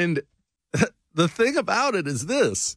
And the thing about it is this.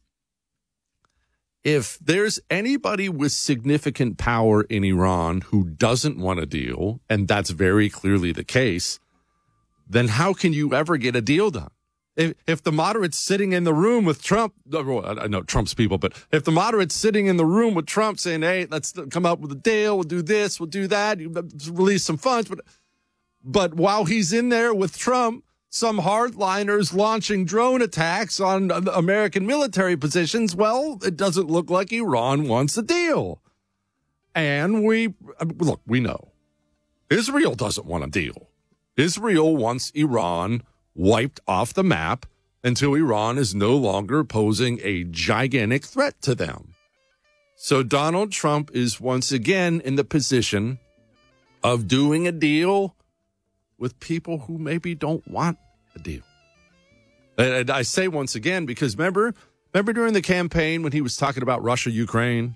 If there's anybody with significant power in Iran who doesn't want a deal, and that's very clearly the case, then how can you ever get a deal done? If the moderates sitting in the room with Trump, I know Trump's people, but if the moderates sitting in the room with Trump saying, hey, let's come up with a deal, we'll do this, we'll do that, release some funds. But while he's in there with Trump, some hardliners launching drone attacks on American military positions, well, it doesn't look like Iran wants a deal. And we know. Israel doesn't want a deal. Israel wants Iran wiped off the map until Iran is no longer posing a gigantic threat to them. So Donald Trump is once again in the position of doing a deal with people who maybe don't want a deal. And I say once again because remember during the campaign when he was talking about Russia, Ukraine.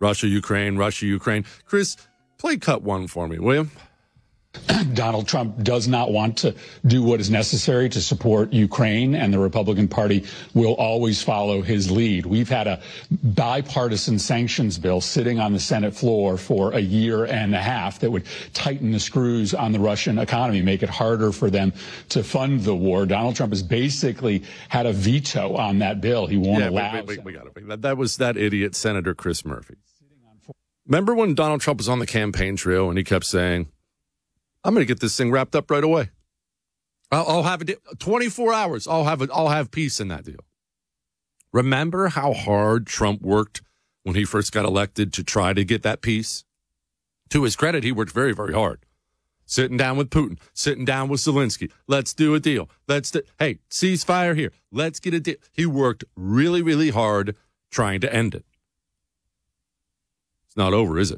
Chris, play cut one for me, will you? Donald Trump does not want to do what is necessary to support Ukraine, and the Republican Party will always follow his lead. We've had a bipartisan sanctions bill sitting on the Senate floor for a year and a half that would tighten the screws on the Russian economy, make it harder for them to fund the war. Donald Trump has basically had a veto on that bill. He won't allow it. We got it. That was that idiot Senator Chris Murphy. Remember when Donald Trump was on the campaign trail and he kept saying, I'm going to get this thing wrapped up right away. I'll have it 24 hours. I'll have peace in that deal. Remember how hard Trump worked when he first got elected to try to get that peace? To his credit, he worked very, very hard. Sitting down with Putin, sitting down with Zelensky. Let's do a deal. Hey, ceasefire here. Let's get a deal. He worked really, really hard trying to end it. It's not over, is it?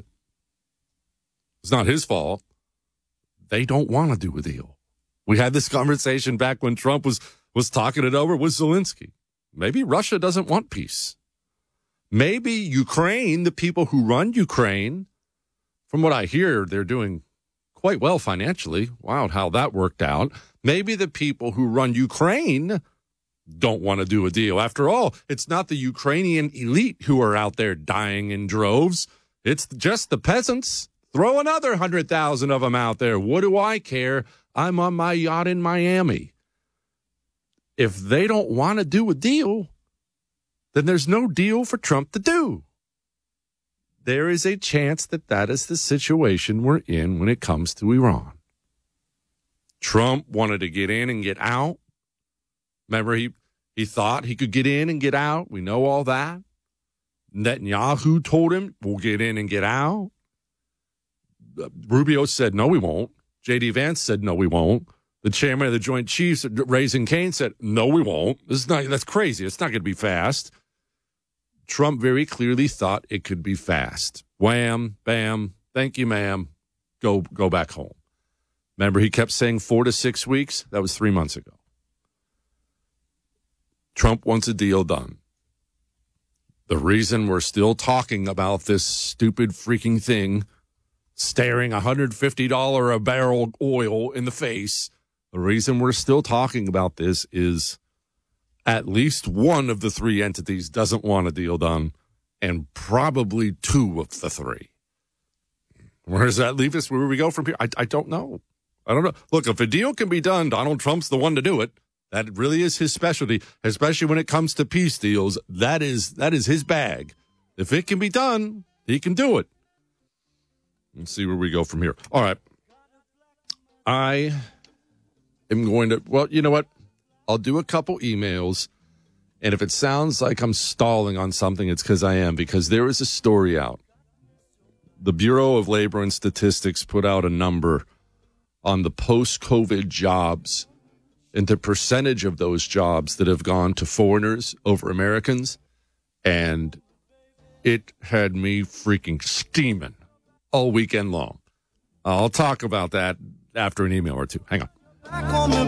It's not his fault. They don't want to do a deal. We had this conversation back when Trump was talking it over with Zelensky. Maybe Russia doesn't want peace. Maybe Ukraine, the people who run Ukraine, from what I hear, they're doing quite well financially. Wow, how that worked out. Maybe the people who run Ukraine don't want to do a deal. After all, it's not the Ukrainian elite who are out there dying in droves. It's just the peasants. Throw another 100,000 of them out there. What do I care? I'm on my yacht in Miami. If they don't want to do a deal, then there's no deal for Trump to do. There is a chance that is the situation we're in when it comes to Iran. Trump wanted to get in and get out. Remember, he thought he could get in and get out. We know all that. Netanyahu told him, we'll get in and get out. Rubio said, no, we won't. J.D. Vance said, no, we won't. The chairman of the Joint Chiefs, Raising Cane, said, no, we won't. That's crazy. It's not going to be fast. Trump very clearly thought it could be fast. Wham, bam, thank you, ma'am. Go back home. Remember, he kept saying 4 to 6 weeks? That was 3 months ago. Trump wants a deal done. The reason we're still talking about this stupid freaking thing, staring $150 a barrel oil in the face, the reason we're still talking about this is at least one of the three entities doesn't want a deal done, and probably two of the three. Where does that leave us? Where do we go from here? I don't know. I don't know. Look, if a deal can be done, Donald Trump's the one to do it. That really is his specialty, especially when it comes to peace deals. That is his bag. If it can be done, he can do it. Let's see where we go from here. All right. I am going to, well, you know what? I'll do a couple emails, and if it sounds like I'm stalling on something, it's because I am, because there is a story out. The Bureau of Labor and Statistics put out a number on the post-COVID jobs and the percentage of those jobs that have gone to foreigners over Americans, and it had me freaking steaming all weekend long. I'll talk about that after an email or two. Hang on.